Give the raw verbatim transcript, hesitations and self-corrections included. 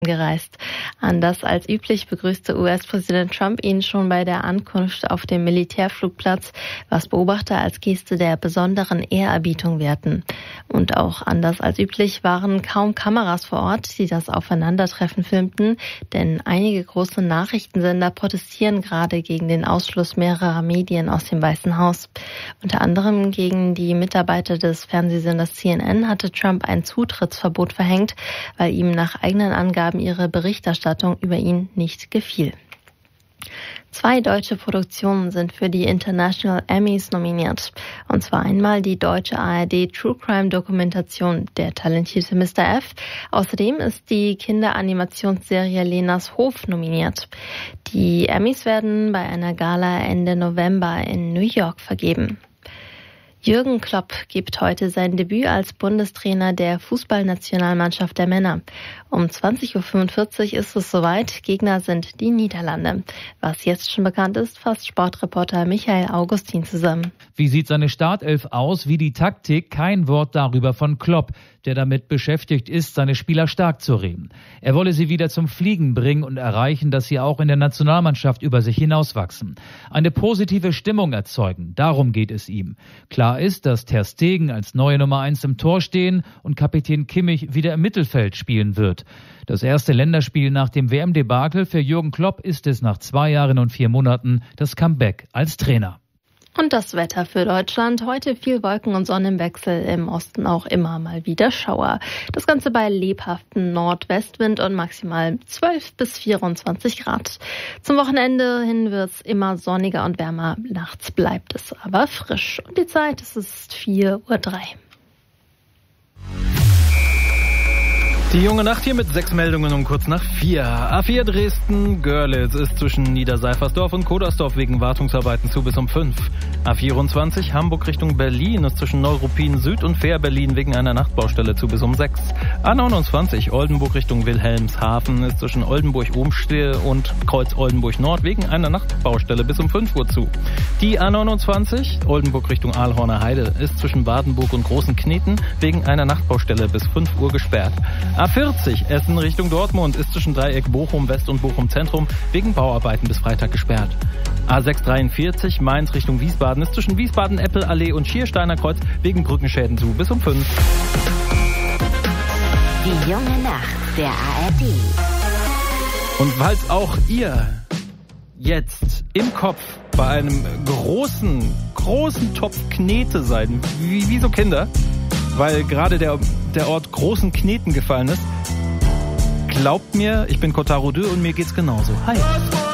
gereist. Anders als üblich begrüßte U S-Präsident Trump ihn schon bei der Ankunft auf dem Militärflugplatz, was Beobachter als Geste der besonderen Ehrerbietung werten. Und auch anders als üblich waren kaum Kameras vor Ort, die das Aufeinandertreffen filmten, denn einige große Nachrichtensender protestieren gerade gegen den Ausschluss mehrerer Medien aus dem Weißen Haus. Unter anderem gegen die Mitarbeiter des Fernsehsenders C N N hatte Trump ein Zutrittsverbot verhängt, weil ihm nach eigenen Angaben ihre Berichterstattung über ihn nicht gefiel. Zwei deutsche Produktionen sind für die International Emmys nominiert. Und zwar einmal die deutsche A R D True Crime Dokumentation Der talentierte Mister F. Außerdem ist die Kinderanimationsserie Lenas Hof nominiert. Die Emmys werden bei einer Gala Ende November in New York vergeben. Jürgen Klopp gibt heute sein Debüt als Bundestrainer der Fußballnationalmannschaft der Männer. Um zwanzig Uhr fünfundvierzig ist es soweit. Gegner sind die Niederlande. Was jetzt schon bekannt ist, fasst Sportreporter Michael Augustin zusammen. Wie sieht seine Startelf aus? Wie die Taktik? Kein Wort darüber von Klopp, der damit beschäftigt ist, seine Spieler stark zu reden. Er wolle sie wieder zum Fliegen bringen und erreichen, dass sie auch in der Nationalmannschaft über sich hinauswachsen. Eine positive Stimmung erzeugen, darum geht es ihm. Klar ist, dass Ter Stegen als neue Nummer eins im Tor stehen und Kapitän Kimmich wieder im Mittelfeld spielen wird. Das erste Länderspiel nach dem W M-Debakel für Jürgen Klopp ist es nach zwei Jahren und vier Monaten das Comeback als Trainer. Und das Wetter für Deutschland. Heute viel Wolken und Sonne im Wechsel, im Osten auch immer mal wieder Schauer. Das Ganze bei lebhaftem Nordwestwind und maximal zwölf bis vierundzwanzig Grad. Zum Wochenende hin wird es immer sonniger und wärmer. Nachts bleibt es aber frisch. Und die Zeit, es ist vier Uhr drei. Die junge Nacht hier mit sechs Meldungen um kurz nach vier. A vier Dresden, Görlitz ist zwischen Niederseifersdorf und Kodersdorf wegen Wartungsarbeiten zu bis um fünf. A vierundzwanzig Hamburg Richtung Berlin ist zwischen Neuruppin Süd und Fähr-Berlin wegen einer Nachtbaustelle zu bis um sechs. A neunundzwanzig Oldenburg Richtung Wilhelmshaven ist zwischen Oldenburg-Ohmstede und Kreuz-Oldenburg-Nord wegen einer Nachtbaustelle bis um fünf Uhr zu. Die A neunundzwanzig Oldenburg Richtung Aalhorner Heide ist zwischen Wardenburg und Großen Kneten wegen einer Nachtbaustelle bis fünf Uhr gesperrt. A vierzig Essen Richtung Dortmund ist zwischen Dreieck Bochum West und Bochum Zentrum wegen Bauarbeiten bis Freitag gesperrt. A sechshundertdreiundvierzig Mainz Richtung Wiesbaden ist zwischen Wiesbaden Eppelallee und Schiersteiner Kreuz wegen Brückenschäden zu bis um fünf. Die junge Nacht der A R D. Und falls auch ihr jetzt im Kopf bei einem großen, großen Topf Knete seid, wie, wie so Kinder, weil gerade der, der Ort Großen Kneten gefallen ist, glaubt mir, ich bin Kotaro Dö und mir geht's genauso. Hi.